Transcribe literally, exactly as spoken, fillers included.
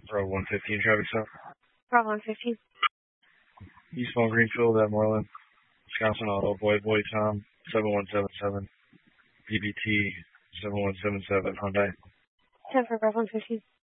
Bravo one fifteen, traffic stop. Bravo one fifteen. Eastbound Greenfield at Moreland, Wisconsin Auto, Boy Boy Tom, seven one seven seven, B B T, seven one seven seven, Hyundai. ten for Bravo one fifteen.